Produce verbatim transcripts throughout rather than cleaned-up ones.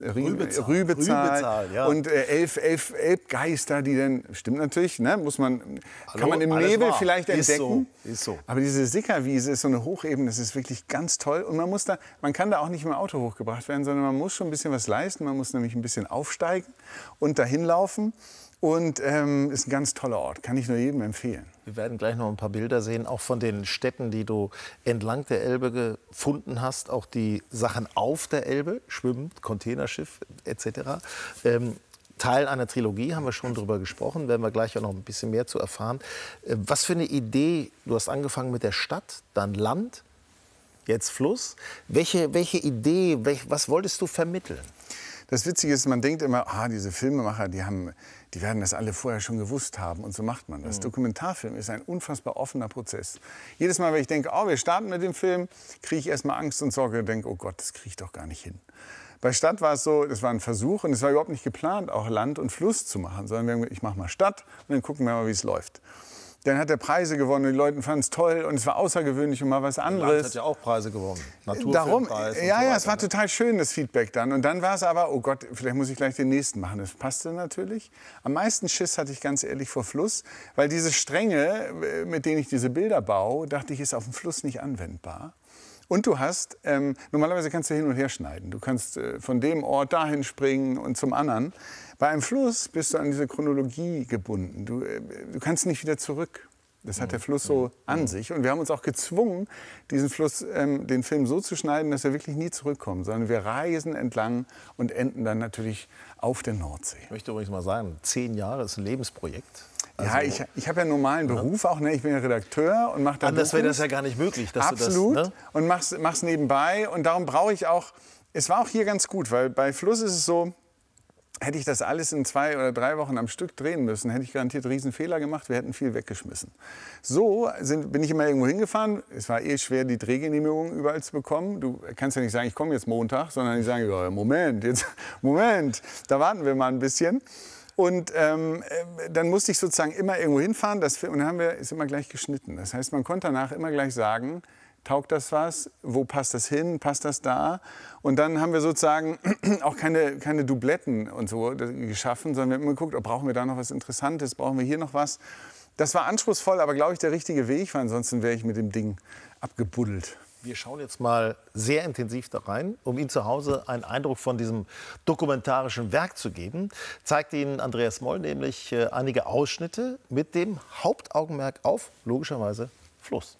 Rübezahl, Rübezahl, Rübezahl ja. und äh, elf, elf Elbgeister, die dann, stimmt natürlich, ne, muss man, Hallo, kann man im alles Nebel wahr. vielleicht Ist entdecken. so, ist so. Aber diese Sickerwiese ist so eine Hochebene, das ist wirklich ganz toll. Und man muss da, man kann da auch nicht mit dem Auto hochgebracht werden, sondern man muss schon ein bisschen was leisten. Man muss nämlich ein bisschen aufsteigen und dahin laufen. Und ähm, ist ein ganz toller Ort, kann ich nur jedem empfehlen. Wir werden gleich noch ein paar Bilder sehen, auch von den Städten, die du entlang der Elbe gefunden hast. Auch die Sachen auf der Elbe, Schwimmen, Containerschiff et cetera. Ähm, Teil einer Trilogie, haben wir schon drüber gesprochen, werden wir gleich auch noch ein bisschen mehr zu erfahren. Äh, was für eine Idee, du hast angefangen mit der Stadt, dann Land, jetzt Fluss. Welche, welche Idee, welch, was wolltest du vermitteln? Das Witzige ist, man denkt immer, ah, diese Filmemacher, die, haben, die werden das alle vorher schon gewusst haben. Und so macht man das. Mhm. Dokumentarfilm ist ein unfassbar offener Prozess. Jedes Mal, wenn ich denke, oh, wir starten mit dem Film, kriege ich erstmal Angst und Sorge und denke, oh Gott, das kriege ich doch gar nicht hin. Bei Stadt war es so, das war ein Versuch und es war überhaupt nicht geplant, auch Land und Fluss zu machen. Sondern wir haben gesagt, ich mache mal Stadt und dann gucken wir mal, wie es läuft. Dann hat er Preise gewonnen und die Leute fanden es toll und es war außergewöhnlich und mal was anderes. Land hat ja auch Preise gewonnen. Darum, Naturfilmpreis und ja, so ja, weiter, es war ne? total schön, das Feedback dann. Und dann war es aber, oh Gott, vielleicht muss ich gleich den nächsten machen. Das passte natürlich. Am meisten Schiss hatte ich ganz ehrlich vor Fluss, weil diese Stränge, mit denen ich diese Bilder baue, dachte ich, ist auf dem Fluss nicht anwendbar. Und du hast, ähm, normalerweise kannst du hin und her schneiden. Du kannst äh, von dem Ort dahin springen und zum anderen. Bei einem Fluss bist du an diese Chronologie gebunden. Du, äh, du kannst nicht wieder zurück. Das hat der Fluss so an sich. Und wir haben uns auch gezwungen, diesen Fluss, ähm, den Film so zu schneiden, dass er wirklich nie zurückkommt. Sondern wir reisen entlang und enden dann natürlich auf der Nordsee. Ich möchte übrigens mal sagen, zehn Jahre ist ein Lebensprojekt. Also, ja, ich, ich habe ja einen normalen Beruf auch. Ne? Ich bin ja Redakteur und mache da anders wäre Dokus. das ja gar nicht möglich. Dass Absolut. Du das, ne? Und mach's, mach's nebenbei. Und darum brauche ich auch, es war auch hier ganz gut, weil bei Fluss ist es so, hätte ich das alles in zwei oder drei Wochen am Stück drehen müssen, hätte ich garantiert Riesenfehler gemacht, wir hätten viel weggeschmissen. So sind, bin ich immer irgendwo hingefahren. Es war eh schwer, die Drehgenehmigung überall zu bekommen. Du kannst ja nicht sagen, ich komme jetzt Montag, sondern ich sage, ja, Moment, jetzt, Moment, da warten wir mal ein bisschen. Und ähm, dann musste ich sozusagen immer irgendwo hinfahren. Das, und dann haben wir, ist immer gleich geschnitten. Das heißt, man konnte danach immer gleich sagen, taugt das was? Wo passt das hin? Passt das da? Und dann haben wir sozusagen auch keine, keine Dubletten und so geschaffen, sondern wir haben immer geguckt, oh, brauchen wir da noch was Interessantes? Brauchen wir hier noch was? Das war anspruchsvoll, aber glaube ich der richtige Weg, weil ansonsten wäre ich mit dem Ding abgebuddelt. Wir schauen jetzt mal sehr intensiv da rein, um Ihnen zu Hause einen Eindruck von diesem dokumentarischen Werk zu geben. Zeigt Ihnen Andreas Moll nämlich äh, einige Ausschnitte mit dem Hauptaugenmerk auf, logischerweise, Fluss.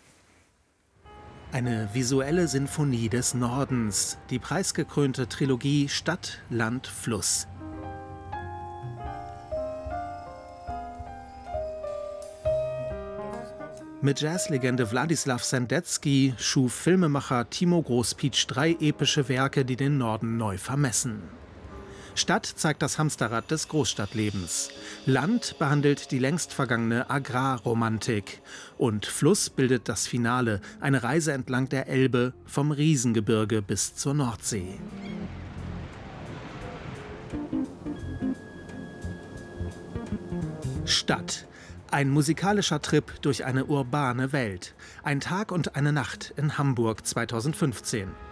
Eine visuelle Sinfonie des Nordens, die preisgekrönte Trilogie Stadt, Land, Fluss. Mit Jazzlegende Wladislaw Sendecki schuf Filmemacher Timo Großpietsch drei epische Werke, die den Norden neu vermessen. Stadt zeigt das Hamsterrad des Großstadtlebens. Land behandelt die längst vergangene Agrarromantik. Und Fluss bildet das Finale, eine Reise entlang der Elbe, vom Riesengebirge bis zur Nordsee. Stadt. Ein musikalischer Trip durch eine urbane Welt. Ein Tag und eine Nacht in Hamburg zweitausendfünfzehn.